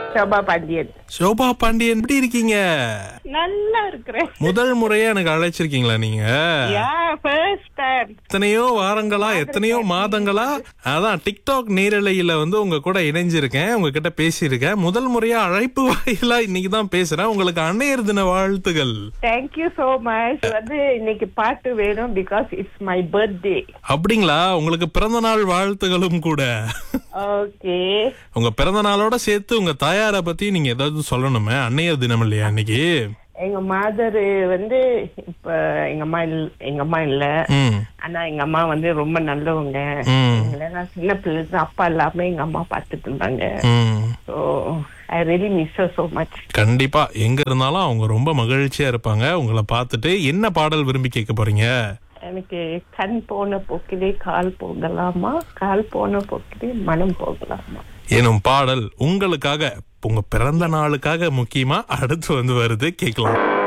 Sofa Pandian. Sofa Pandian, எப்படி இருக்கீங்க? நல்லா இருக்கிறேன். முதல் முறையா எனக்கு அழைச்சிருக்கீங்களா நீங்க? எத்தனையோ வாரங்களா, எத்தனையோ மாதங்களா, அதான் டிக்டாக் நேரலையில உங்க கூட இணைஞ்சிருக்கேன், உங்ககிட்ட பேசியிருக்கேன். முதல் முறையா அழைப்பு வாயிலா இன்னைக்கு தான் பேசுறேன். உங்களுக்கு அன்னையர் தின வாழ்த்துகள். Thank you so much. இன்னைக்கு பாட்டு வேணும் பிகாஸ் இட்ஸ் மை பர்த்டே. அப்படிங்களா? உங்களுக்கு பிறந்த நாள் வாழ்த்துகளும் கூட. ஓகே. உங்க பிறந்த நாளோட சேர்த்து உங்க தாயார பத்தி நீங்க ஏதாவது சொல்லணுமே, அன்னையர் தினம் இல்லையா இன்னைக்கு? எங்க மாதர் இப்ப எங்க அம்மா இல்ல. ஆனா எங்க அம்மா ரொம்ப நல்லவங்க. நான் சின்ன பிள்ளை அப்பா இல்லாம எங்க அம்மா பாத்துட்டு இருந்தாங்க. I really miss her so much. கண்டிப்பா, எங்க இருந்தாலும் அவங்க ரொம்ப மகிழ்ச்சியா இருப்பாங்க உங்களை பார்த்துட்டு. என்ன பாடல் விரும்பி கேட்க போறீங்க? எனக்கு கண் போன போக்கிலே கால் போகலாமா, கால் போன போக்கிலே மனம் போகலாமா எனும் பாடல் உங்களுக்காக, உங்க பிறந்த நாளுக்காக முக்கியமா அடுத்து வருது, கேட்கலாம்.